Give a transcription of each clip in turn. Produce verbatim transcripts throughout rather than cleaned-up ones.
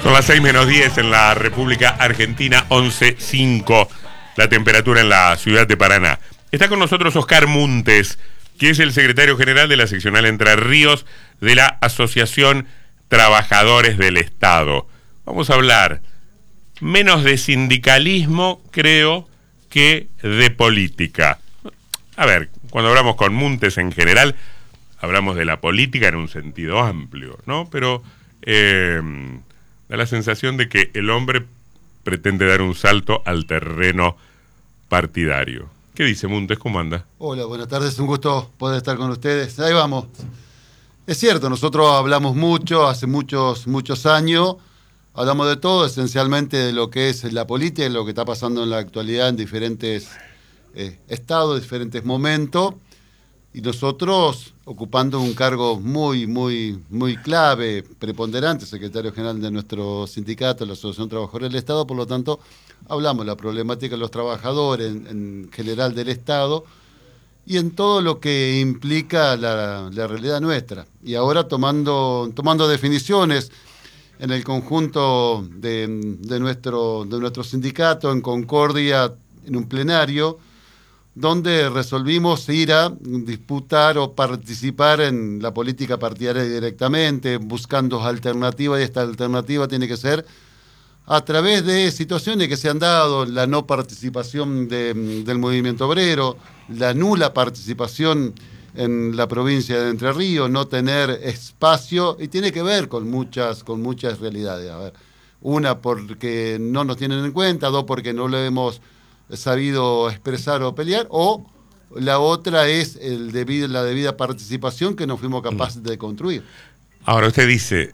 Son las seis menos diez en la República Argentina, once cinco la temperatura en la ciudad de Paraná. Está con nosotros Oscar Muntes, que es el secretario general de la seccional Entre Ríos de la Asociación Trabajadores del Estado. Vamos a hablar menos de sindicalismo, creo, que de política. A ver, cuando hablamos con Muntes en general, hablamos de la política en un sentido amplio, ¿no? Pero eh, da la sensación de que el hombre pretende dar un salto al terreno partidario. ¿Qué dice Muntes? ¿Cómo anda? Hola, buenas tardes, un gusto poder estar con ustedes. Ahí vamos. Es cierto, nosotros hablamos mucho, hace muchos, muchos años, hablamos de todo, esencialmente de lo que es la política, de lo que está pasando en la actualidad en diferentes eh, estados, diferentes momentos, y nosotros ocupando un cargo muy, muy, muy clave, preponderante, secretario general de nuestro sindicato, la Asociación Trabajadores del Estado, por lo tanto, hablamos de la problemática de los trabajadores en, en general del Estado y en todo lo que implica la, la realidad nuestra. Y ahora tomando, tomando definiciones en el conjunto de, de, nuestro, de nuestro sindicato, en concordia, en un plenario, donde resolvimos ir a disputar o participar en la política partidaria directamente, buscando alternativas, y esta alternativa tiene que ser a través de situaciones que se han dado, la no participación de, del movimiento obrero, la nula participación en la provincia de Entre Ríos, no tener espacio, y tiene que ver con muchas, con muchas realidades. A ver, una, porque no nos tienen en cuenta; dos, porque no lo hemos sabido expresar o pelear; o la otra es el debido, la debida participación que no fuimos capaces de construir. Ahora, usted dice,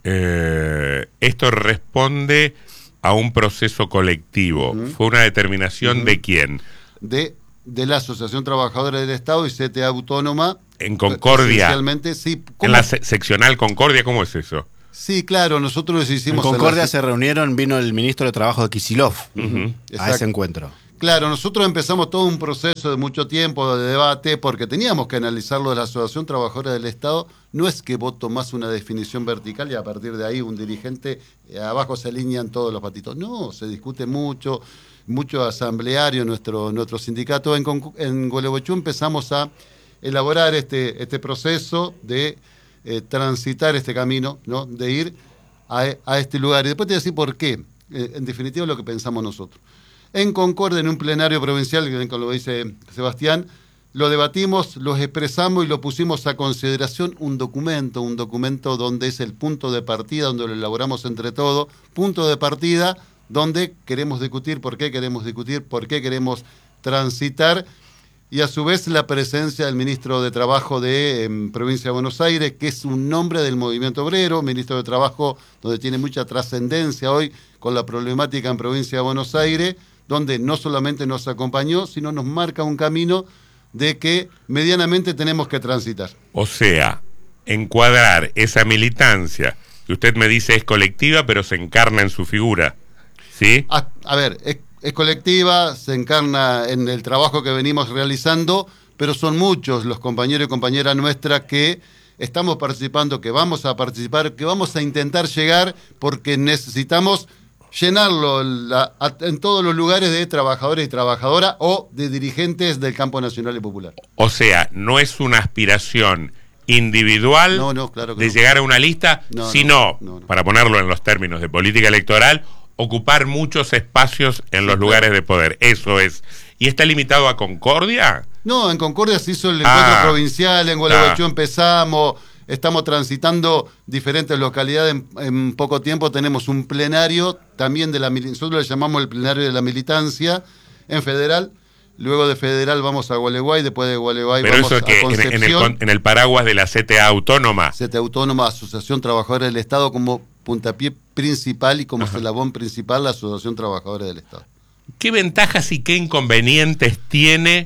eh, esto responde a un proceso colectivo. Uh-huh. ¿Fue una determinación uh-huh. de quién? De, de la Asociación Trabajadora del Estado y C T A Autónoma. En Concordia. Esencialmente, sí. En la se seccional Concordia, ¿cómo es eso? Sí, claro, nosotros hicimos... En Concordia en la... se reunieron, vino el ministro de Trabajo de Kicillof uh-huh. a ese encuentro. Claro, nosotros empezamos todo un proceso de mucho tiempo de debate, porque teníamos que analizarlo de la Asociación Trabajadora del Estado. No es que vos tomás una definición vertical y a partir de ahí un dirigente, eh, abajo se alinean todos los patitos. No, se discute mucho, mucho asambleario en nuestro, nuestro sindicato. En, en Gualeguaychú empezamos a elaborar este, este proceso de eh, transitar este camino, ¿no? De ir a, a este lugar. Y después te voy a decir por qué, eh, en definitiva lo que pensamos nosotros. En Concordia, en un plenario provincial, como lo dice Sebastián, lo debatimos, lo expresamos y lo pusimos a consideración un documento, un documento donde es el punto de partida, donde lo elaboramos entre todos, punto de partida donde queremos discutir por qué queremos discutir, por qué queremos transitar, y a su vez la presencia del ministro de Trabajo de eh, Provincia de Buenos Aires, que es un nombre del movimiento obrero, ministro de Trabajo donde tiene mucha trascendencia hoy con la problemática en Provincia de Buenos Aires, donde no solamente nos acompañó, sino nos marca un camino de que medianamente tenemos que transitar. O sea, encuadrar esa militancia, que usted me dice es colectiva, pero se encarna en su figura, ¿sí? A, a ver, es, es colectiva, se encarna en el trabajo que venimos realizando, pero son muchos los compañeros y compañeras nuestras que estamos participando, que vamos a participar, que vamos a intentar llegar, porque necesitamos llenarlo la, a, en todos los lugares de trabajadores y trabajadoras o de dirigentes del campo nacional y popular. O sea, no es una aspiración individual no, no, claro que de no. llegar a una lista, no, sino, no, no, no. para ponerlo en los términos de política electoral, ocupar muchos espacios en sí, los lugares claro. de poder. Eso es. ¿Y está limitado a Concordia? No, en Concordia se hizo el encuentro ah, provincial, en Gualeguaychú ah. empezamos... Estamos transitando diferentes localidades en, en poco tiempo. Tenemos un plenario también de la nosotros le llamamos el plenario de la militancia en Federal. Luego de Federal vamos a Gualeguay, después de Gualeguay Pero vamos eso es que a Concepción. En, en, el, en el paraguas de la C T A Autónoma. C T A Autónoma, Asociación Trabajadora del Estado, como puntapié principal y como eslabón principal la Asociación Trabajadora del Estado. ¿Qué ventajas y qué inconvenientes tiene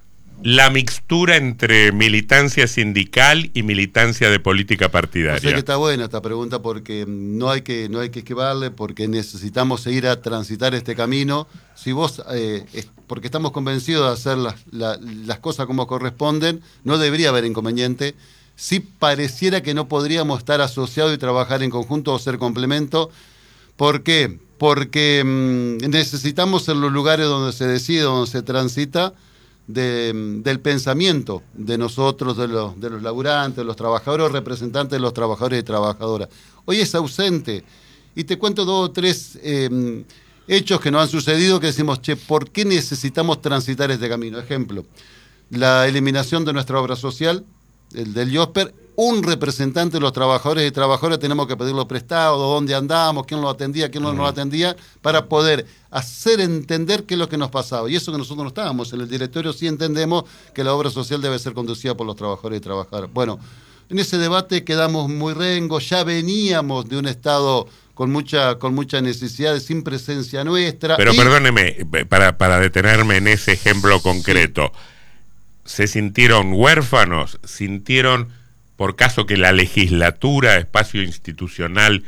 la mixtura entre militancia sindical y militancia de política partidaria? O sea que está buena esta pregunta, porque no hay que no hay que esquivarle, porque necesitamos seguir a transitar este camino. Si vos, eh, es, porque estamos convencidos de hacer las, la, las cosas como corresponden, no debería haber inconveniente. Sí pareciera que no podríamos estar asociados y trabajar en conjunto o ser complemento, ¿Por qué? Porque mmm, necesitamos en los lugares donde se decide, donde se transita, de, del pensamiento de nosotros, de los, de los laburantes, de los trabajadores, representantes de los trabajadores y trabajadoras. Hoy es ausente. Y te cuento dos o tres eh, hechos que nos han sucedido que decimos, che, ¿por qué necesitamos transitar este camino? Ejemplo, la eliminación de nuestra obra social, el del IOSPER. Un representante de los trabajadores y trabajadoras tenemos que pedirlo prestado, dónde andamos, quién lo atendía, quién no nos atendía, para poder hacer entender qué es lo que nos pasaba. Y eso que nosotros no estábamos en el directorio, sí entendemos que la obra social debe ser conducida por los trabajadores y trabajadoras. Bueno, en ese debate quedamos muy rengos, ya veníamos de un estado con mucha, con mucha necesidad, sin presencia nuestra. Pero y... perdóneme, para, para detenerme en ese ejemplo concreto, sí. ¿Se sintieron huérfanos? ¿Sintieron... por caso que la legislatura, espacio institucional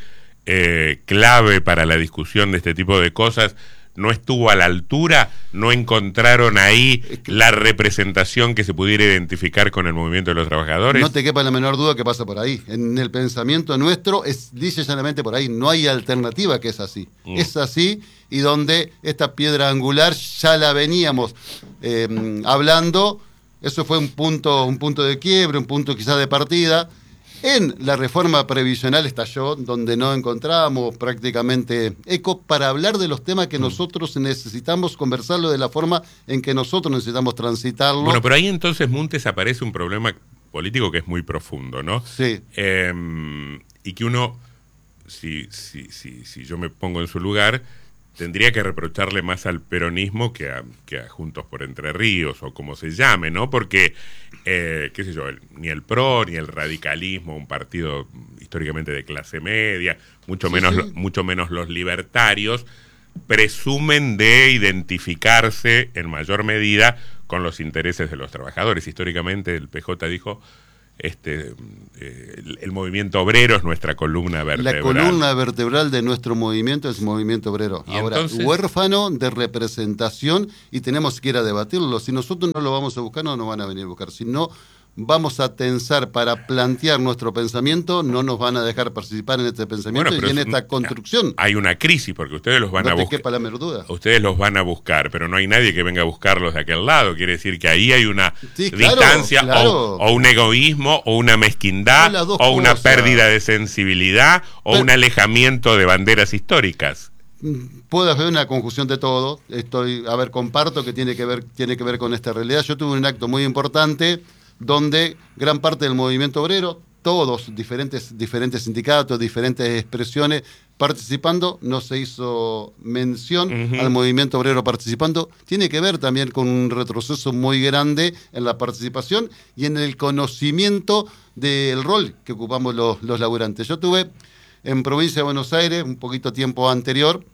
eh, clave para la discusión de este tipo de cosas, no estuvo a la altura? ¿No encontraron ahí la representación que se pudiera identificar con el movimiento de los trabajadores? No te quepa la menor duda que pasa por ahí. En el pensamiento nuestro es dice llanamente por ahí, no hay alternativa que es así. Mm. Es así, y donde esta piedra angular ya la veníamos eh, hablando. Eso fue un punto, un punto de quiebre, un punto quizás de partida. En la reforma previsional estalló, donde no encontramos prácticamente eco para hablar de los temas que nosotros necesitamos conversarlo de la forma en que nosotros necesitamos transitarlo. Bueno, pero ahí entonces, Muntes, aparece un problema político que es muy profundo, ¿no? Sí. Eh, y que uno, si, si, si, si yo me pongo en su lugar, tendría que reprocharle más al peronismo que a, que a Juntos por Entre Ríos, o como se llame, ¿no? Porque, eh, qué sé yo, el, ni el P R O, ni el radicalismo, un partido históricamente de clase media, mucho sí, menos, sí. mucho menos los libertarios, presumen de identificarse en mayor medida con los intereses de los trabajadores. Históricamente el P J dijo... Este, eh, el, el movimiento obrero es nuestra columna vertebral. La columna vertebral de nuestro movimiento es el movimiento obrero. ¿Y Ahora, entonces? Huérfano de representación, y tenemos que ir a debatirlo. Si nosotros no lo vamos a buscar, no nos van a venir a buscar. Si no vamos a tensar para plantear nuestro pensamiento, no nos van a dejar participar en este pensamiento bueno, y en esta un, construcción. Hay una crisis porque ustedes los van no a buscar. No te quepa la menor duda. Ustedes los van a buscar, pero no hay nadie que venga a buscarlos de aquel lado. Quiere decir que ahí hay una sí, claro, distancia claro. O, o un egoísmo o una mezquindad o cosas. Una pérdida de sensibilidad o pero, un alejamiento de banderas históricas. Puede haber una conjunción de todo. Estoy, a ver, comparto que tiene que ver, tiene que ver con esta realidad. Yo tuve un acto muy importante donde gran parte del movimiento obrero, todos, diferentes, diferentes sindicatos, diferentes expresiones, participando, no se hizo mención uh-huh. al movimiento obrero participando, tiene que ver también con un retroceso muy grande en la participación y en el conocimiento del rol que ocupamos los, los laburantes. Yo tuve en provincia de Buenos Aires, un poquito tiempo anterior,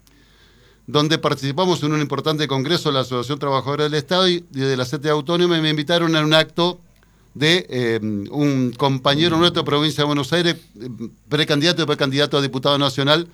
donde participamos en un importante congreso de la Asociación Trabajadora del Estado y de la C E T Autónoma, y me invitaron a un acto de eh, un compañero nuestro de provincia de Buenos Aires, precandidato y precandidato a diputado nacional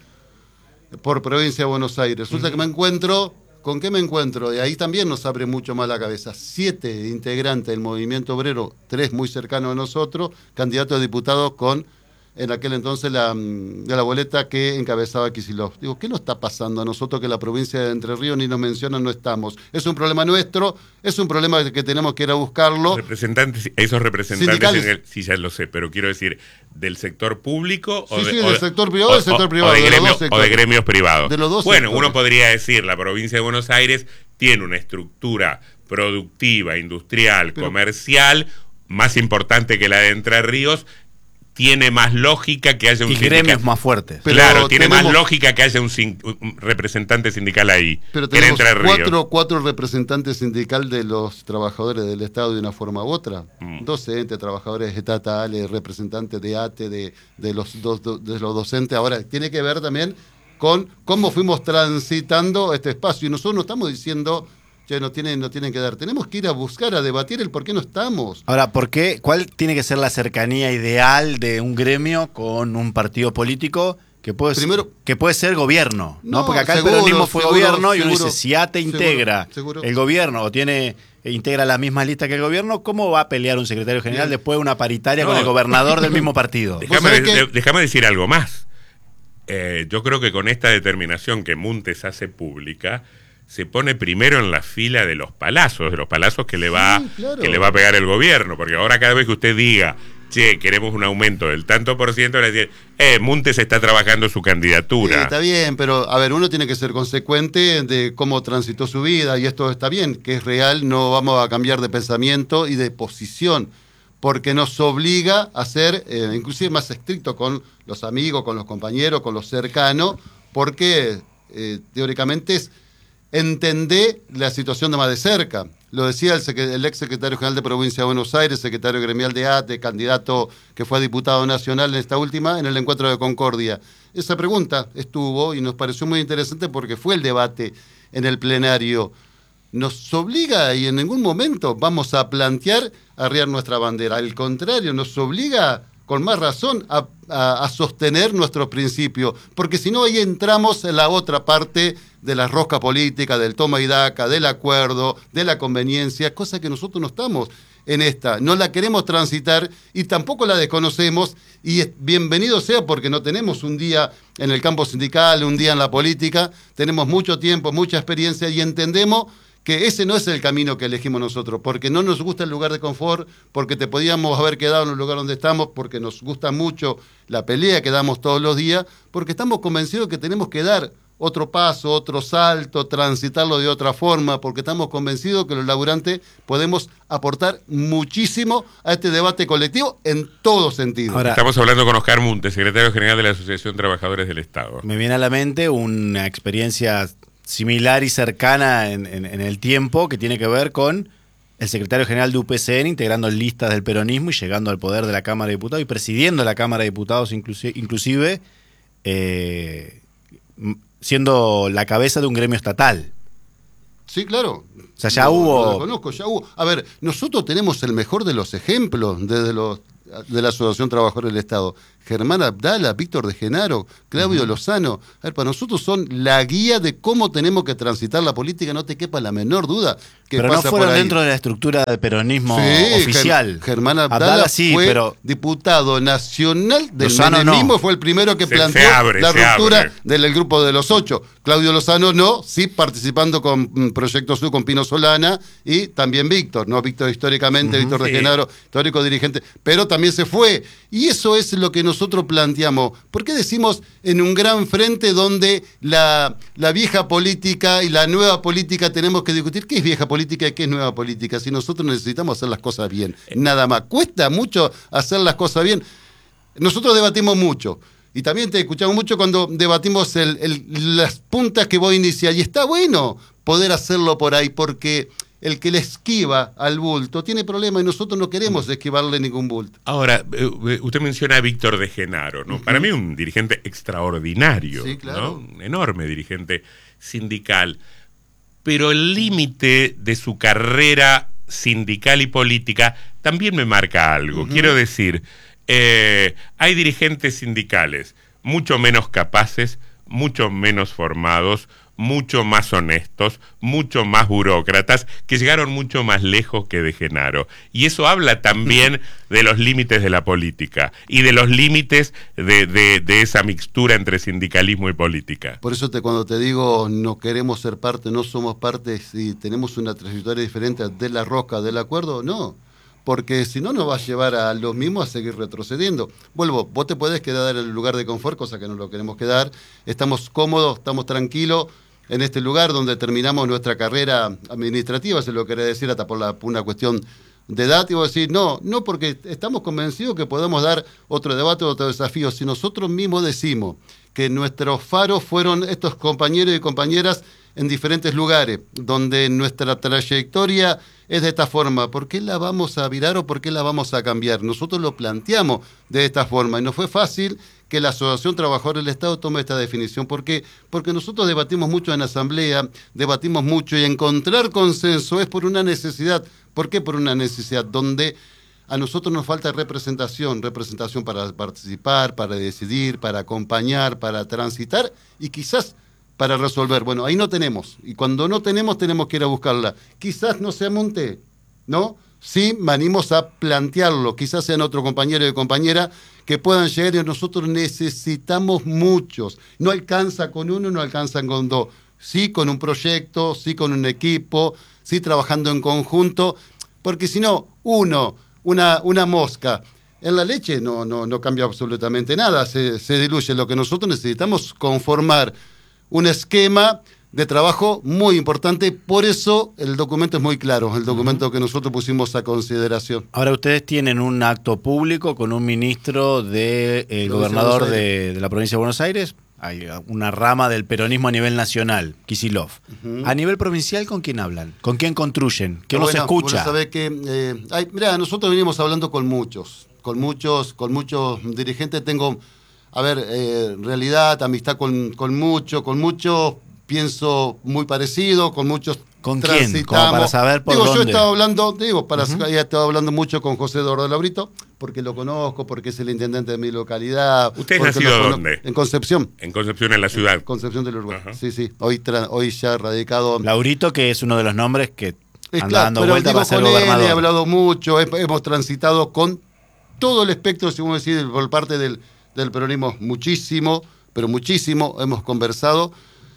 por provincia de Buenos Aires. Resulta uh-huh. que me encuentro, ¿con qué me encuentro? Y ahí también nos abre mucho más la cabeza. Siete integrantes del movimiento obrero, tres muy cercanos a nosotros, candidatos a diputados con, en aquel entonces, la, de la boleta que encabezaba Kicillof. Digo, ¿qué nos está pasando a nosotros que la provincia de Entre Ríos ni nos mencionan, no estamos? Es un problema nuestro, es un problema que tenemos que ir a buscarlo. Representantes, esos representantes, en el, sí, ya lo sé, pero quiero decir, ¿del sector público? Sí, o de, sí, o del de, sector privado o del sector o, privado. O de, de gremio, los dos o de gremios privados. De los dos bueno, sectores. Uno podría decir, la provincia de Buenos Aires tiene una estructura productiva, industrial, pero, comercial, más importante que la de Entre Ríos. Tiene más lógica que haya un y sindicato. gremios más fuertes. Pero claro, tiene tenemos, más lógica que haya un, sin, un representante sindical ahí. Pero tenemos Entre cuatro, cuatro representantes sindicales de los trabajadores del Estado de una forma u otra. Mm. Docentes, trabajadores estatales, representantes de A T E, de, de, los, do, de los docentes. Ahora, tiene que ver también con cómo fuimos transitando este espacio. Y nosotros no estamos diciendo... Ya no tienen, no tienen que dar. Tenemos que ir a buscar, a debatir el por qué no estamos. Ahora, ¿por qué? ¿Cuál tiene que ser la cercanía ideal de un gremio con un partido político que puede, Primero, ser, que puede ser gobierno? ¿no? ¿no? Porque acá seguro, el peronismo fue seguro, gobierno y seguro, uno dice, si A T E integra seguro, seguro. el gobierno o tiene integra la misma lista que el gobierno, ¿cómo va a pelear un secretario general Bien. después de una paritaria no, con el gobernador del mismo partido? Déjame, de, que... déjame decir algo más. eh, yo creo que con esta determinación que Muntes hace pública, se pone primero en la fila de los palazos, de los palazos que le va, sí, claro. que le va a pegar el gobierno, porque ahora cada vez que usted diga, che, queremos un aumento del tanto por ciento, le dice, eh, Muntes está trabajando su candidatura. Sí, está bien, pero a ver, uno tiene que ser consecuente de cómo transitó su vida, y esto está bien, que es real, no vamos a cambiar de pensamiento y de posición, porque nos obliga a ser eh, inclusive más estricto con los amigos, con los compañeros, con los cercanos, porque eh, teóricamente es entender la situación de más de cerca. Lo decía el, el ex secretario general de Provincia de Buenos Aires, secretario gremial de A T E, candidato que fue a diputado nacional en esta última, en el encuentro de Concordia. Esa pregunta estuvo y nos pareció muy interesante porque fue el debate en el plenario. Nos obliga y en ningún momento vamos a plantear arriar nuestra bandera. Al contrario, nos obliga con más razón a, a, a sostener nuestros principios, porque si no ahí entramos en la otra parte de la rosca política, del toma y daca, del acuerdo, de la conveniencia, cosa que nosotros no estamos en esta, no la queremos transitar y tampoco la desconocemos, y es, bienvenido sea porque no tenemos un día en el campo sindical, un día en la política, tenemos mucho tiempo, mucha experiencia y entendemos que ese no es el camino que elegimos nosotros, porque no nos gusta el lugar de confort, porque te podíamos haber quedado en el lugar donde estamos, porque nos gusta mucho la pelea que damos todos los días, porque estamos convencidos que tenemos que dar otro paso, otro salto, transitarlo de otra forma, porque estamos convencidos que los laburantes podemos aportar muchísimo a este debate colectivo en todo sentido. Ahora, estamos hablando con Oscar Muntes, secretario general de la Asociación de Trabajadores del Estado. Me viene a la mente una experiencia similar y cercana en, en, en el tiempo, que tiene que ver con el secretario general de U P C N integrando listas del peronismo y llegando al poder de la Cámara de Diputados y presidiendo la Cámara de Diputados inclusive, inclusive eh, siendo la cabeza de un gremio estatal. Sí, claro. O sea, ya hubo... Lo conozco, ya hubo. A ver, nosotros tenemos el mejor de los ejemplos desde los de la Asociación Trabajadores del Estado. Germán Abdala, Víctor de Genaro, Claudio uh-huh. Lozano. A ver, para nosotros son la guía de cómo tenemos que transitar la política, no te quepa la menor duda. Que pero pasa no fueron por ahí. Dentro de la estructura del peronismo sí, oficial. Ger Germán Abdala, Abdala sí, fue pero... diputado nacional del Lozano menemismo, no. fue el primero que se, planteó se abre, la ruptura abre. del grupo de los ocho. Claudio Lozano no, sí participando con mm, Proyecto Sur con Pino Solana y también Víctor, ¿no? Víctor históricamente, uh-huh, Víctor de sí. Genaro, histórico dirigente, pero también se fue. Y eso es lo que nosotros planteamos. ¿Por qué decimos en un gran frente donde la, la vieja política y la nueva política tenemos que discutir qué es vieja política y qué es nueva política? Si nosotros necesitamos hacer las cosas bien, nada más. Cuesta mucho hacer las cosas bien. Nosotros debatimos mucho. Y también te escuchamos mucho cuando debatimos el, el, las puntas que voy a iniciar. Y está bueno poder hacerlo por ahí, porque el que le esquiva al bulto tiene problemas y nosotros no queremos esquivarle ningún bulto. Ahora, usted menciona a Víctor de Genaro, ¿no? Uh-huh. Para mí un dirigente extraordinario, sí, claro. ¿no? Un enorme dirigente sindical. Pero el límite de su carrera sindical y política también me marca algo. Uh-huh. Quiero decir, eh, hay dirigentes sindicales mucho menos capaces, mucho menos formados, mucho más honestos, mucho más burócratas, que llegaron mucho más lejos que de Genaro. Y eso habla también de los límites de la política y de los límites de, de, de esa mixtura entre sindicalismo y política. Por eso te, cuando te digo no queremos ser parte, no somos parte, si tenemos una trayectoria diferente de la rosca, del acuerdo, no. Porque si no nos va a llevar a los mismos a seguir retrocediendo. Vuelvo, vos te podés quedar en el lugar de confort, cosa que no lo queremos quedar. Estamos cómodos, estamos tranquilos en este lugar donde terminamos nuestra carrera administrativa, se lo quería decir hasta por, la, por una cuestión de edad, y vos decís, no, no porque estamos convencidos que podemos dar otro debate, otro desafío. Si nosotros mismos decimos que nuestros faros fueron estos compañeros y compañeras en diferentes lugares, donde nuestra trayectoria es de esta forma, ¿por qué la vamos a virar o por qué la vamos a cambiar? Nosotros lo planteamos de esta forma y no fue fácil que la Asociación Trabajadores del Estado tome esta definición. ¿Por qué? Porque nosotros debatimos mucho en asamblea, debatimos mucho y encontrar consenso es por una necesidad. ¿Por qué por una necesidad? Donde a nosotros nos falta representación, representación para participar, para decidir, para acompañar, para transitar y quizás para resolver. Bueno, ahí no tenemos. Y cuando no tenemos, tenemos que ir a buscarla. Quizás no sea Monte, ¿no? sí me animo a plantearlo, quizás sean otro compañero y compañera que puedan llegar, y nosotros necesitamos muchos. No alcanza con uno, no alcanzan con dos. Sí con un proyecto, sí con un equipo, sí trabajando en conjunto, porque si no, uno, una, una mosca, en la leche no, no, no cambia absolutamente nada, se, se diluye. Lo que nosotros necesitamos conformar un esquema de trabajo muy importante, por eso el documento es muy claro, el documento uh-huh. que nosotros pusimos a consideración. Ahora ustedes tienen un acto público con un ministro del de, eh, gobernador de, de la provincia de Buenos Aires, hay una rama del peronismo a nivel nacional, Kicillof. Uh-huh. A nivel provincial, ¿con quién hablan? ¿Con quién construyen? ¿Quién bueno, los escucha? Bueno, sabés que, eh, hay, mirá, nosotros venimos hablando con muchos, con muchos, con muchos dirigentes. Tengo, a ver, eh, realidad, amistad con, con muchos, con muchos, pienso muy parecido, con muchos. ¿Con quién? Como para saber por digo, dónde. Yo he estado hablando, digo, para uh-huh. he estado hablando mucho con José Eduardo Laurito, porque lo conozco, porque es el intendente de mi localidad. ¿Usted es nacido dónde? En Concepción. En Concepción, en la ciudad. En Concepción del Uruguay. Uh-huh. Sí, sí. Hoy, tra- hoy ya radicado. Laurito, que es uno de los nombres que es anda claro, dando pero vuelta digo, para ser con gobernador. Él he hablado mucho, he, hemos transitado con todo el espectro, si vamos a decir, por parte del, del peronismo, muchísimo, pero muchísimo, hemos conversado.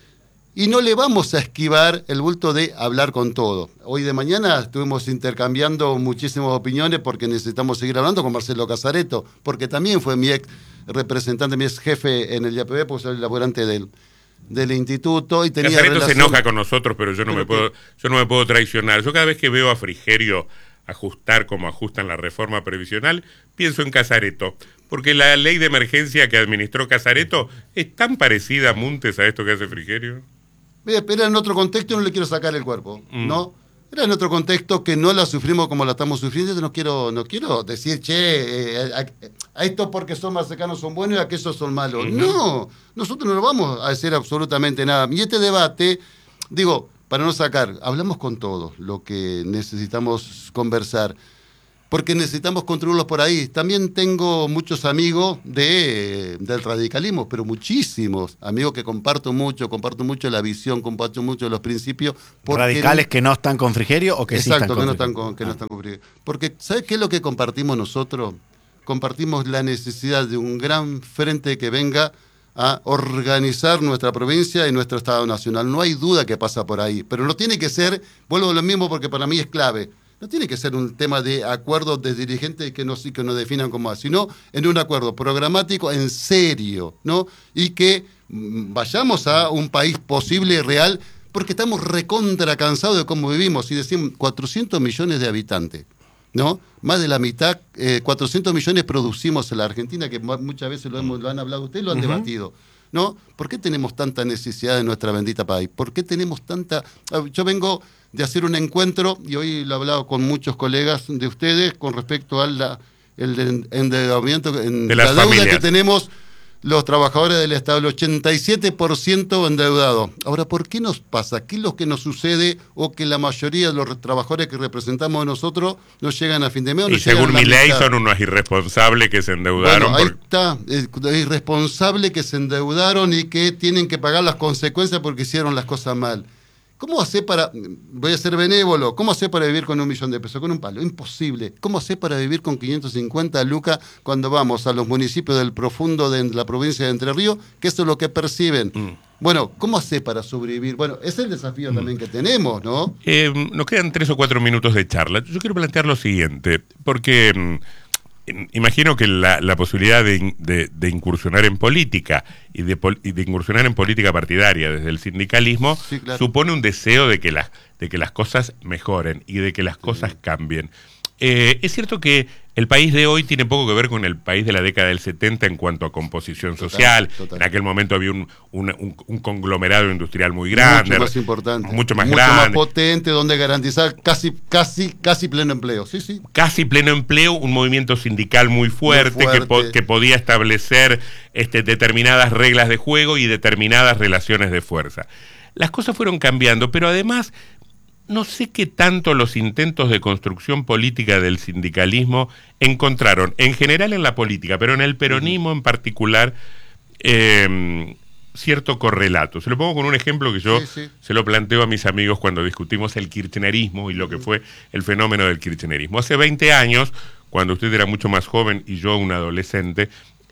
Y no le vamos a esquivar el bulto de hablar con todo. Hoy de mañana estuvimos intercambiando muchísimas opiniones porque necesitamos seguir hablando con Marcelo Casareto, porque también fue mi ex representante, mi ex jefe en el I A P B, porque soy el laborante del, del instituto. Y tenía Casareto relación... se enoja con nosotros, pero yo no, pero me puedo, yo no me puedo traicionar. Yo cada vez que veo a Frigerio ajustar como ajustan la reforma previsional, pienso en Casareto. Porque la ley de emergencia que administró Casareto es tan parecida a Montes a esto que hace Frigerio. Era en otro contexto y no le quiero sacar el cuerpo, mm. ¿no? Era en otro contexto que no la sufrimos como la estamos sufriendo. No quiero, no quiero decir, che, eh, a, a estos porque son más cercanos son buenos y a aquellos son malos. Uh-huh. No, nosotros no lo vamos a decir absolutamente nada. Y este debate, digo, para no sacar, hablamos con todos lo que necesitamos conversar, porque necesitamos construirlos por ahí. También tengo muchos amigos de, del radicalismo, pero muchísimos amigos que comparto mucho, comparto mucho la visión, comparto mucho los principios. ¿Radicales no, que no están con Frigerio o que exacto, sí están con que no Frigerio? Están con, que ah. no están con Frigerio. Porque, ¿sabes qué es lo que compartimos nosotros? Compartimos la necesidad de un gran frente que venga a organizar nuestra provincia y nuestro Estado Nacional. No hay duda que pasa por ahí, pero no tiene que ser, vuelvo a lo mismo porque para mí es clave. No tiene que ser un tema de acuerdos de dirigentes que nos, que nos definan como así, sino en un acuerdo programático en serio, ¿no? Y que mm, vayamos a un país posible y real, porque estamos recontra cansados de cómo vivimos. Y decimos cuatrocientos millones de habitantes, ¿no? Más de la mitad, eh, cuatrocientos millones producimos en la Argentina, que muchas veces lo, hemos, lo han hablado ustedes, lo han uh-huh. debatido, ¿no? ¿Por qué tenemos tanta necesidad de nuestra bendita país? ¿Por qué tenemos tanta...? Yo vengo de hacer un encuentro, y hoy lo he hablado con muchos colegas de ustedes, con respecto al endeudamiento, en, la deuda familias. que tenemos los trabajadores del Estado, el ochenta y siete por ciento endeudado. Ahora, ¿por qué nos pasa? ¿Qué es lo que nos sucede o que la mayoría de los trabajadores que representamos nosotros no llegan a fin de mes? Y según mi ley son unos irresponsables que se endeudaron. Bueno, ahí por... está, es irresponsable que se endeudaron y que tienen que pagar las consecuencias porque hicieron las cosas mal. ¿Cómo hacer para, voy a ser benévolo, cómo hacer para vivir con un millón de pesos? Con un palo, imposible. ¿Cómo hacer para vivir con quinientos cincuenta lucas cuando vamos a los municipios del profundo de la provincia de Entre Ríos, que eso es lo que perciben? Mm. Bueno, ¿cómo hacer para sobrevivir? Bueno, ese es el desafío mm. también que tenemos, ¿no? Eh, nos quedan tres o cuatro minutos de charla. Yo quiero plantear lo siguiente, porque... Mm, imagino que la, la posibilidad de, de, de incursionar en política y de, y de incursionar en política partidaria desde el sindicalismo sí, claro. supone un deseo de que, las, de que las cosas mejoren y de que las cosas sí. cambien. Eh, es cierto que el país de hoy tiene poco que ver con el país de la década del setenta en cuanto a composición total, social. Total. En aquel momento había un, un, un, un conglomerado industrial muy grande. Mucho más importante. Mucho más mucho grande. Mucho más potente, donde garantizar casi, casi, casi pleno empleo. Sí, sí. Casi pleno empleo, un movimiento sindical muy fuerte, muy fuerte. Que, po que podía establecer este, determinadas reglas de juego y determinadas relaciones de fuerza. Las cosas fueron cambiando, pero además... No sé qué tanto los intentos de construcción política del sindicalismo encontraron, en general en la política, pero en el peronismo en particular, eh, cierto correlato. Se lo pongo con un ejemplo que yo sí, sí. se lo planteo a mis amigos cuando discutimos el kirchnerismo y lo que fue el fenómeno del kirchnerismo. Hace veinte años, cuando usted era mucho más joven y yo un adolescente,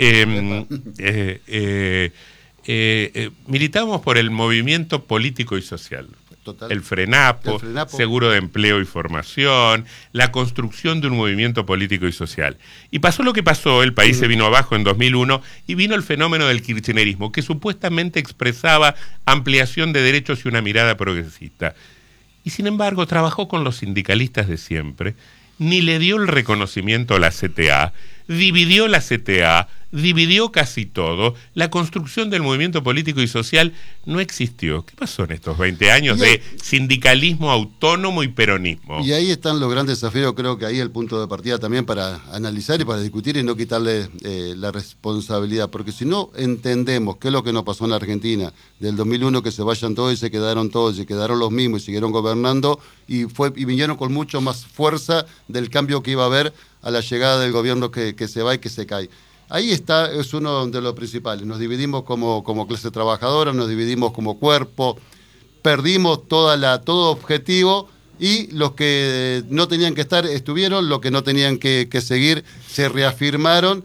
eh, eh, eh, eh, eh, militábamos por el movimiento político y social. Total. El Frenapo, el Frenapo, seguro de empleo y formación, la construcción de un movimiento político y social. Y pasó lo que pasó, el país uh-huh. se vino abajo en dos mil uno y vino el fenómeno del kirchnerismo, que supuestamente expresaba ampliación de derechos y una mirada progresista. Y sin embargo trabajó con los sindicalistas de siempre, ni le dio el reconocimiento a la C T A, dividió la C T A, dividió casi todo, la construcción del movimiento político y social no existió. ¿Qué pasó en estos veinte años ahí, de sindicalismo autónomo y peronismo? Y ahí están los grandes desafíos, creo que ahí el punto de partida también para analizar y para discutir y no quitarle eh, la responsabilidad, porque si no entendemos qué es lo que nos pasó en la Argentina, del dos mil uno que se vayan todos y se quedaron todos y quedaron los mismos y siguieron gobernando y, fue, y vinieron con mucho más fuerza del cambio que iba a haber a la llegada del gobierno que, que se va y que se cae. Ahí está, es uno de los principales. Nos dividimos como, como clase trabajadora, nos dividimos como cuerpo, perdimos toda la, todo objetivo y los que no tenían que estar estuvieron, los que no tenían que, que seguir se reafirmaron.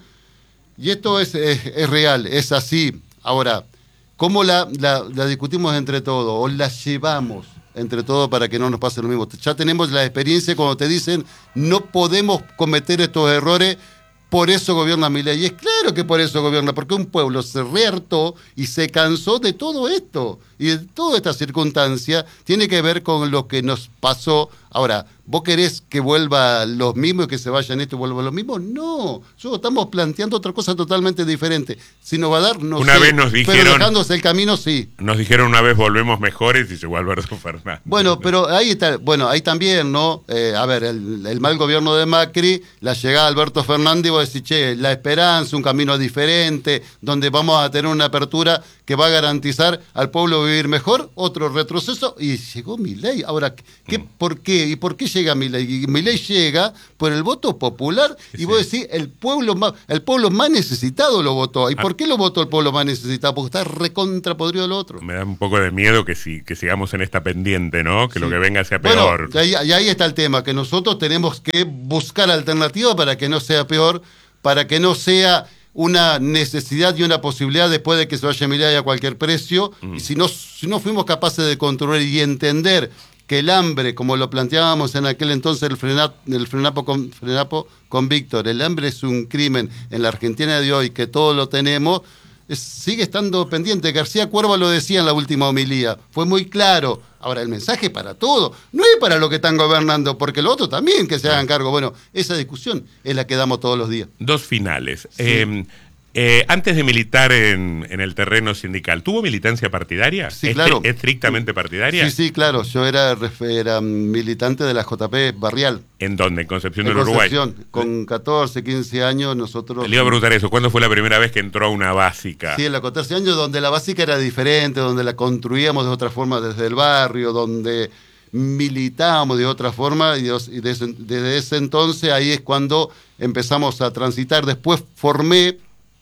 Y esto es, es, es real, es así. Ahora, ¿cómo la, la, la discutimos entre todos o la llevamos entre todos para que no nos pase lo mismo? Ya tenemos la experiencia cuando te dicen no podemos cometer estos errores. Por eso gobierna Milei. Y es claro que por eso gobierna, porque un pueblo se rehartó y se cansó de todo esto. Y de toda esta circunstancia tiene que ver con lo que nos pasó. Ahora, ¿vos querés que vuelva los mismos y que se vayan esto y vuelvan los mismos? No, nosotros estamos planteando otra cosa totalmente diferente. Si nos va a dar, no una sé. Vez nos dijeron, pero dejándose el camino, sí. Nos dijeron una vez volvemos mejores y llegó Alberto Fernández. Bueno, pero ahí está, bueno, ahí también, ¿no? Eh, a ver, el, el mal gobierno de Macri, la llegada de Alberto Fernández, y vos decís, che, la esperanza, un camino diferente, donde vamos a tener una apertura que va a garantizar al pueblo vivir mejor, otro retroceso, y llegó Milei. Ahora, ¿qué, mm. ¿por qué? ¿Y por qué llega Milei? Milei llega por el voto popular, y sí. vos decís, el pueblo más, el pueblo más necesitado lo votó. ¿Y ah. por qué lo votó el pueblo más necesitado? Porque está recontra podrido lo otro. Me da un poco de miedo que, si, que sigamos en esta pendiente, ¿no? Que sí. lo que venga sea peor. Bueno, y ahí, y ahí está el tema, que nosotros tenemos que buscar alternativas para que no sea peor, para que no sea una necesidad y una posibilidad después de que se vaya Milei a cualquier precio. Mm. Y si no, si no fuimos capaces de controlar y entender que el hambre, como lo planteábamos en aquel entonces el, frenat, el frenapo, con, frenapo con Víctor, el hambre es un crimen en la Argentina de hoy, que todos lo tenemos, es, sigue estando pendiente. García Cuerva lo decía en la última homilía, fue muy claro. Ahora, el mensaje para todo, no es para los que están gobernando, porque los otros también que se hagan cargo. Bueno, esa discusión es la que damos todos los días. Dos finales. Sí. Eh, eh, antes de militar en, en el terreno sindical, ¿tuvo militancia partidaria? Sí, claro. ¿Estrictamente partidaria? Sí, sí, claro. Yo era, era militante de la J P Barrial. ¿En dónde? ¿En Concepción en del Concepción. Uruguay? Con catorce, quince años nosotros... Le iba a preguntar eso. ¿Cuándo fue la primera vez que entró a una básica? Sí, en los catorce años, donde la básica era diferente, donde la construíamos de otra forma desde el barrio, donde militábamos de otra forma, y desde, desde ese entonces ahí es cuando empezamos a transitar. Después formé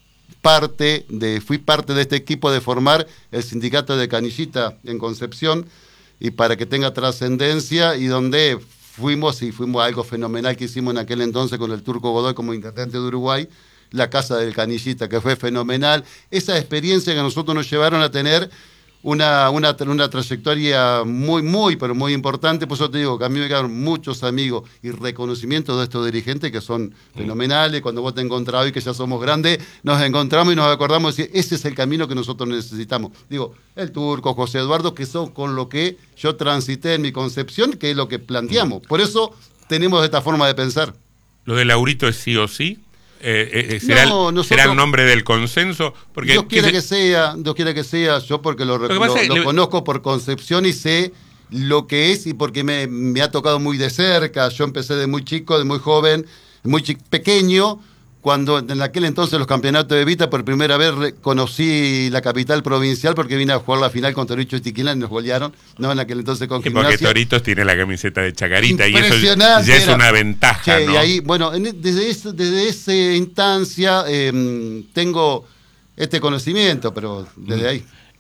parte de, fui parte de este equipo de formar el sindicato de Canillita en Concepción, y para que tenga trascendencia, y donde fuimos, y fuimos a algo fenomenal que hicimos en aquel entonces con el Turco Godoy como intendente de Uruguay, la Casa del Canillita, que fue fenomenal. Esa experiencia que a nosotros nos llevaron a tener una, una, una trayectoria muy, muy, pero muy importante. Por eso te digo que a mí me quedaron muchos amigos y reconocimientos de estos dirigentes que son fenomenales. Cuando vos te encontrás hoy, que ya somos grandes, nos encontramos y nos acordamos de decir, ese es el camino que nosotros necesitamos. Digo, el Turco, José Eduardo, que son con lo que yo transité en mi concepción, que es lo que planteamos. Por eso tenemos esta forma de pensar. ¿Lo de Laurito es sí o sí? Eh, eh, ¿será, no, nosotros, ¿Será el nombre del consenso? Porque Dios quiere se... que sea, Dios quiere que sea, yo porque lo, lo, lo, lo le... conozco por Concepción y sé lo que es, y porque me, me ha tocado muy de cerca. Yo empecé de muy chico, de muy joven, muy chico, pequeño, cuando en aquel entonces los campeonatos de Vita por primera vez conocí la capital provincial, porque vine a jugar la final con Toritos y Tiquilán y nos golearon, no en aquel entonces con y Gimnasia. Porque Toritos tiene la camiseta de Chacarita y eso ya es era. una ventaja, che, ¿no? Y ahí, bueno, en, desde, ese, desde esa instancia eh, tengo este conocimiento, pero desde ahí.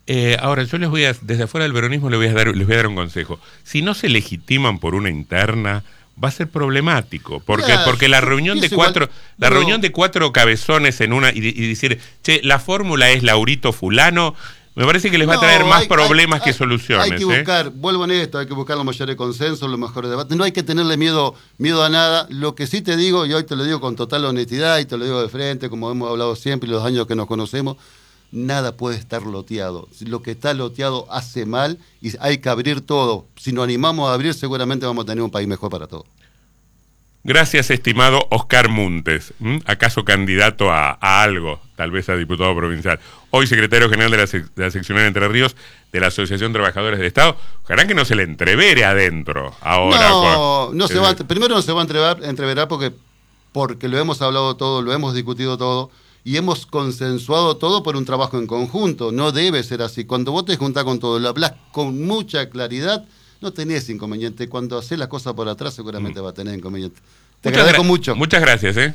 Eh, ahora, yo les voy a, desde afuera del peronismo les voy a dar, les voy a dar un consejo. Si no se legitiman por una interna, va a ser problemático, porque ya, porque la reunión de cuatro, igual, la no. reunión de cuatro cabezones en una y, y decir, che, la fórmula es Laurito fulano, me parece que les va no, a traer más hay, problemas hay, que soluciones. Hay que buscar, ¿eh? vuelvo en esto, hay que buscar los mayores consensos, los mejores debates. No hay que tenerle miedo, miedo a nada. Lo que sí te digo, y hoy te lo digo con total honestidad y te lo digo de frente, como hemos hablado siempre, los años que nos conocemos, nada puede estar loteado. Lo que está loteado hace mal y hay que abrir todo. Si nos animamos a abrir, seguramente vamos a tener un país mejor para todos. Gracias, estimado Oscar Muntes. ¿Mm? ¿Acaso candidato a, a algo? Tal vez a diputado provincial. Hoy secretario general de la, sec- de la seccional Entre Ríos de la Asociación Trabajadores del Estado. Ojalá que no se le entrevere adentro ahora. No, con, no se eh, va, primero no se va a entrever, entreverar porque, porque lo hemos hablado todo, lo hemos discutido todo y hemos consensuado todo por un trabajo en conjunto. No debe ser así. Cuando vos te juntás con todo, lo hablas con mucha claridad, no tenés inconveniente. Cuando haces las cosas por atrás, seguramente mm. va a tener inconveniente. Te muchas agradezco gra- mucho. Muchas gracias, ¿eh?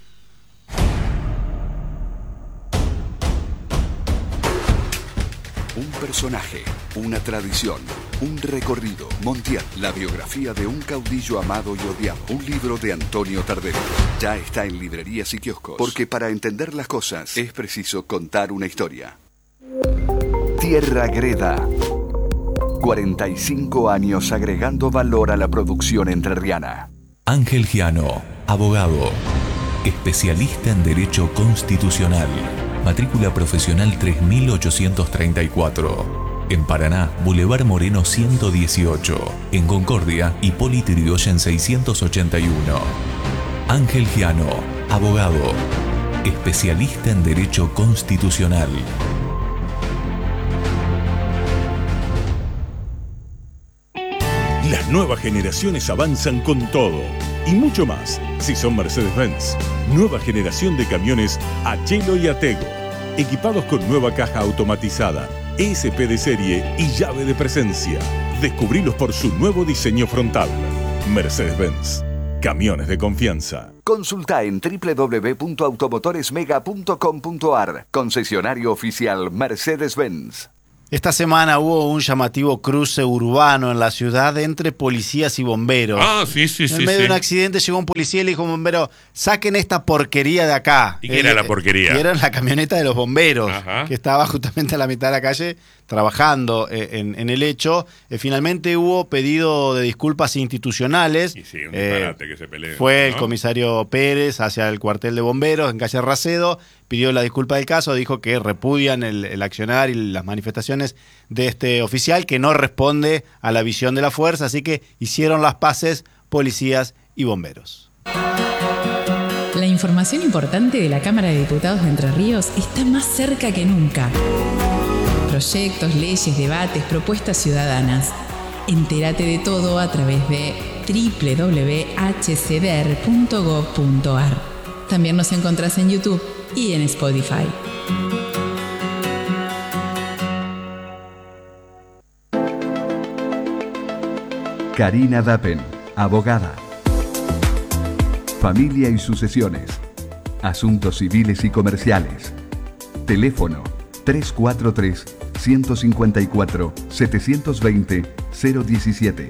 Un personaje, una tradición, un recorrido. Montiel, la biografía de un caudillo amado y odiado. Un libro de Antonio Tardelli. Ya está en librerías y kioscos. Porque para entender las cosas es preciso contar una historia. Tierra Greda. cuarenta y cinco años agregando valor a la producción entrerriana. Ángel Giano, abogado, especialista en Derecho Constitucional, matrícula profesional tres mil ochocientos treinta y cuatro. En Paraná, Boulevard Moreno ciento dieciocho. En Concordia, Hipólito Yrigoyen seiscientos ochenta y uno. Ángel Giano, abogado, especialista en Derecho Constitucional. Las nuevas generaciones avanzan con todo y mucho más si son Mercedes-Benz. Nueva generación de camiones Achelo y Atego, equipados con nueva caja automatizada, E S P de serie y llave de presencia. Descubrilos por su nuevo diseño frontal. Mercedes-Benz, camiones de confianza. Consulta en doble u doble u doble u punto automotoresmega punto com punto a r. Concesionario oficial Mercedes-Benz. Esta semana hubo un llamativo cruce urbano en la ciudad entre policías y bomberos. Ah, sí, sí, sí. En medio sí. de un accidente llegó un policía y le dijo a un bombero, saquen esta porquería de acá. ¿Y qué era la porquería? Y era la camioneta de los bomberos, Ajá. que estaba justamente a la mitad de la calle trabajando en, en el hecho. Eh, finalmente hubo pedido de disculpas institucionales. Y sí, un disparate eh, que se pelee. Fue ¿no? el comisario Pérez hacia el cuartel de bomberos en calle Racedo, pidió la disculpa del caso, dijo que repudian el, el accionar y las manifestaciones de este oficial, que no responde a la visión de la fuerza, así que hicieron las paces policías y bomberos. La información importante de la Cámara de Diputados de Entre Ríos está más cerca que nunca. Proyectos, leyes, debates, propuestas ciudadanas. Entérate de todo a través de doble u doble u doble u punto h c d r punto gov punto a r. También nos encontrás en YouTube y en Spotify. Karina Dappen, abogada. Familia y sucesiones. Asuntos civiles y comerciales. Teléfono tres cuatro tres, uno cinco cuatro, siete dos cero, cero uno siete.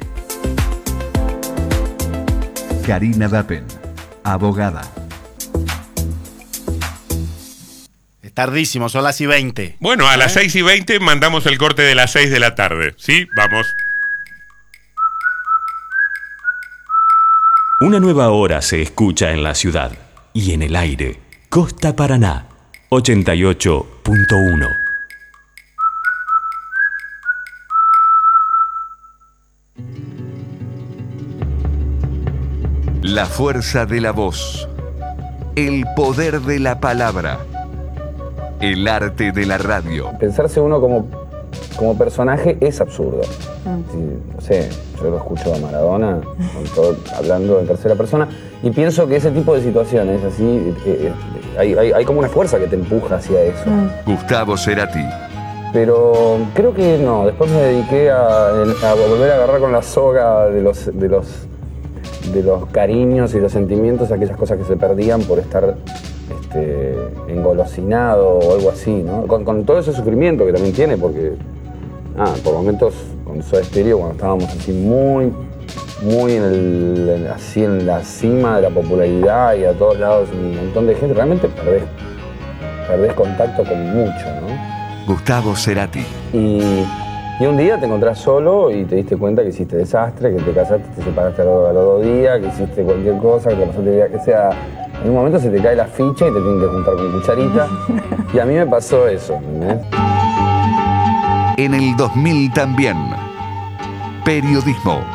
Karina Dappen, abogada. Es tardísimo, son las y veinte. Bueno, a ¿Eh? las seis y veinte mandamos el corte de las seis de la tarde. ¿Sí? Vamos. Una nueva hora se escucha en la ciudad y en el aire. Costa Paraná, ochenta y ocho punto uno. La fuerza de la voz. El poder de la palabra. El arte de la radio. Pensarse uno como, como personaje es absurdo. Sí, no sé, yo lo escucho a Maradona con todo, hablando en tercera persona y pienso que ese tipo de situaciones así, eh, eh, hay, hay, hay como una fuerza que te empuja hacia eso. Gustavo Cerati. Pero creo que no, después me dediqué a, a volver a agarrar con la soga de los, de los, de los cariños y los sentimientos, aquellas cosas que se perdían por estar este, engolosinado o algo así, ¿no? Con, con todo ese sufrimiento que también tiene, porque, ah, por momentos con Soda Stereo, cuando estábamos así muy, muy en, el, en, así en la cima de la popularidad y a todos lados un montón de gente, realmente perdés, perdés contacto con mucho, ¿no? Gustavo Cerati. Y, y un día te encontrás solo y te diste cuenta que hiciste desastre, que te casaste, te separaste a los, a los dos días, que hiciste cualquier cosa, que te pasaste vida, que sea... En un momento se te cae la ficha y te tienen que juntar con cucharita. Y a mí me pasó eso, ¿entendés? En el dos mil también. Periodismo.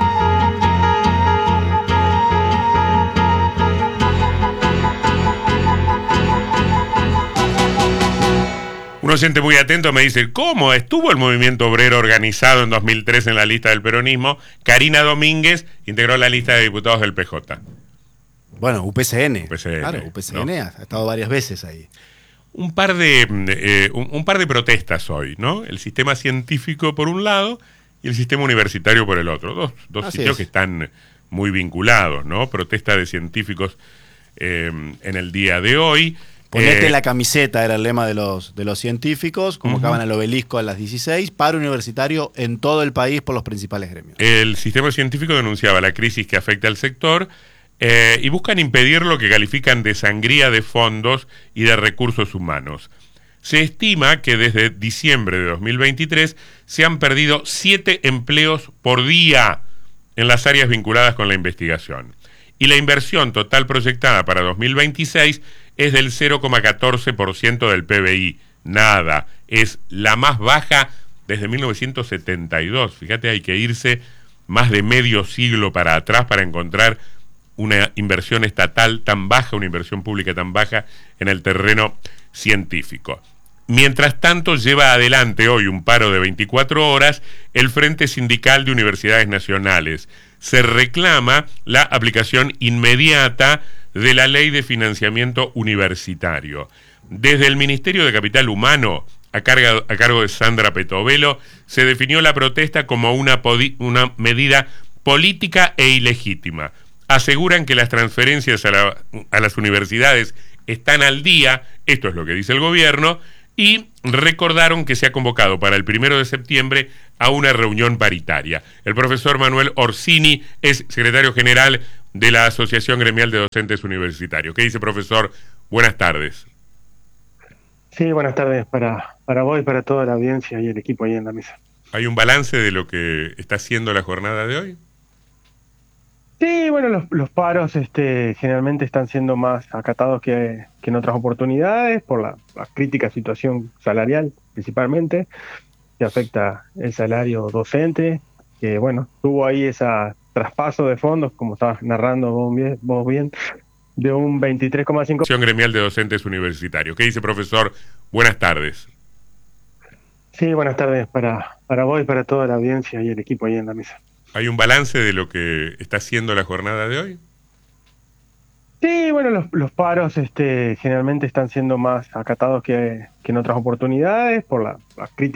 Un oyente muy atento me dice, ¿cómo estuvo el movimiento obrero organizado en dos mil tres en la lista del peronismo? Karina Domínguez integró la lista de diputados del P J. Bueno, U P C N. U P C N, claro, U P C N, ¿no? Ha estado varias veces ahí. Un par de eh, un, un par de protestas hoy, ¿no? El sistema científico por un lado y el sistema universitario por el otro. Dos, dos sitios es. que están muy vinculados, ¿no? Protesta de científicos eh, en el día de hoy. Ponete eh, la camiseta, era el lema de los, de los científicos, convocaban uh-huh. al obelisco a las dieciséis, paro universitario en todo el país por los principales gremios. El sistema científico denunciaba la crisis que afecta al sector eh, y buscan impedir lo que califican de sangría de fondos y de recursos humanos. Se estima que desde diciembre de dos mil veintitrés se han perdido siete empleos por día en las áreas vinculadas con la investigación. Y la inversión total proyectada para dos mil veintiséis es del cero coma catorce por ciento del P B I. Nada, es la más baja desde mil novecientos setenta y dos. Fíjate, hay que irse más de medio siglo para atrás para encontrar una inversión estatal tan baja, una inversión pública tan baja en el terreno científico. Mientras tanto, lleva adelante hoy un paro de veinticuatro horas el Frente Sindical de Universidades Nacionales. Se reclama la aplicación inmediata de la Ley de Financiamiento Universitario. Desde el Ministerio de Capital Humano, a, carga, a cargo de Sandra Petovelo, se definió la protesta como una, podi- una medida política e ilegítima. Aseguran que las transferencias a, la, a las universidades están al día, esto es lo que dice el gobierno, y recordaron que se ha convocado para el primero de septiembre a una reunión paritaria. El profesor Manuel Orsini es secretario general de la Asociación Gremial de Docentes Universitarios. ¿Qué dice, profesor? Buenas tardes. Sí, buenas tardes para, para vos y para toda la audiencia y el equipo ahí en la mesa. ¿Hay un balance de lo que está haciendo la jornada de hoy? Sí, bueno, los, los paros este, generalmente están siendo más acatados que, que en otras oportunidades por la, la crítica situación salarial, principalmente, que afecta el salario docente, que bueno, tuvo ahí ese traspaso de fondos, como estabas narrando vos bien, vos bien de un veintitrés coma cinco por ciento. Asociación Gremial de Docentes Universitarios. ¿Qué dice, profesor? Buenas tardes. Sí, buenas tardes para, para vos y para toda la audiencia y el equipo ahí en la mesa. ¿Hay un balance de lo que está haciendo la jornada de hoy? Sí, bueno, los, los paros este, generalmente están siendo más acatados que, que en otras oportunidades por la, la crítica.